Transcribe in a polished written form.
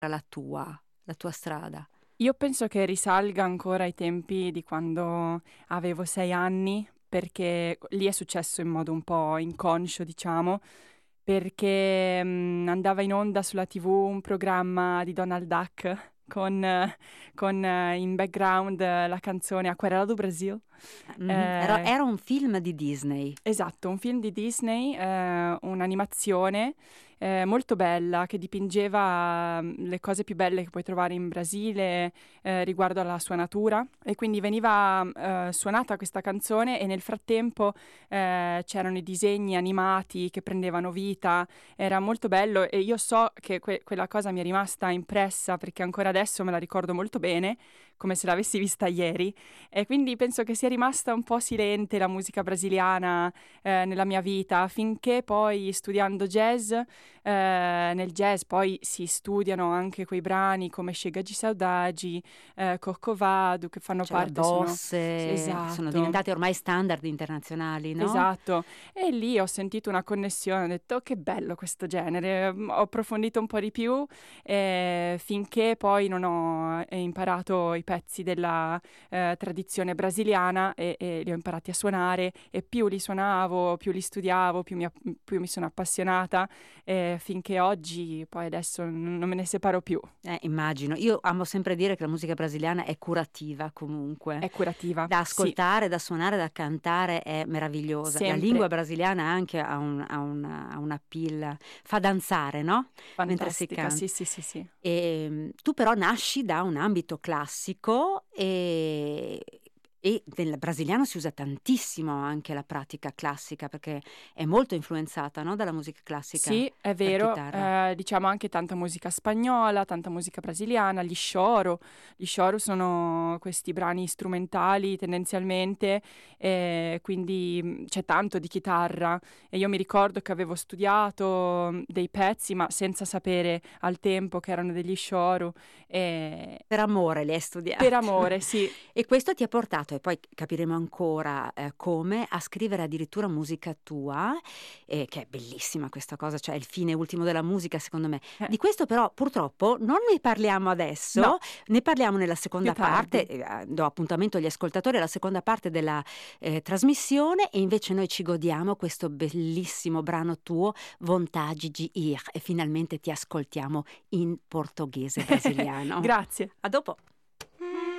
la tua strada? Io penso che risalga ancora ai tempi di quando avevo 6 anni, perché lì è successo in modo un po' inconscio, diciamo, perché andava in onda sulla TV un programma di Donald Duck con in background la canzone Aquarela do Brasil. Mhm. Era, Eh, era un film di Disney. Esatto, un film di Disney, un'animazione molto bella che dipingeva le cose più belle che puoi trovare in Brasile riguardo alla sua natura, e quindi veniva suonata questa canzone e nel frattempo c'erano i disegni animati che prendevano vita, era molto bello, e io so che quella cosa mi è rimasta impressa perché ancora adesso me la ricordo molto bene, come se l'avessi vista ieri, e quindi penso che sia rimasta un po' silente la musica brasiliana nella mia vita, finché poi studiando jazz, nel jazz poi si studiano anche quei brani come Chega de Saudade, Corcovado, che fanno Cioè la parte, sono... boss, che sono Esatto. diventati ormai standard internazionali, no? Esatto, e lì ho sentito una connessione, ho detto "Oh, che bello questo genere". Ho approfondito un po' di più finché poi non ho imparato i pezzi della tradizione brasiliana e li ho imparati a suonare, e più li suonavo, più li studiavo, più mi sono appassionata, finché oggi poi adesso non me ne separo più. Immagino. Io amo sempre dire che la musica brasiliana è curativa comunque. È curativa, Da sì, ascoltare, da suonare, da cantare è meravigliosa. La sempre lingua brasiliana anche ha una appeal, fa danzare, no? Mentre si fantastica, canta. sì, sì, sì, sì. Tu però nasci da un ambito classico e nel brasiliano si usa tantissimo anche la pratica classica perché è molto influenzata, no, dalla musica classica Sì, è per vero, chitarra. diciamo anche tanta musica spagnola, tanta musica brasiliana, gli choro. Gli choro sono questi brani strumentali tendenzialmente, quindi c'è tanto di chitarra, e io mi ricordo che avevo studiato dei pezzi, ma senza sapere al tempo che erano degli choro, e Per amore li hai per studiati. amore, sì. E questo ti ha portato, e poi capiremo ancora, come, a scrivere addirittura musica tua, che è bellissima questa cosa, cioè è il fine ultimo della musica secondo me. Eh, Di questo però purtroppo non ne parliamo no, adesso, ne parliamo nella più seconda parte, tardi. do appuntamento agli ascoltatori alla seconda parte della, trasmissione, e invece noi ci godiamo questo bellissimo brano tuo, Vontade de ir, e finalmente ti ascoltiamo in portoghese brasiliano. Grazie. A dopo.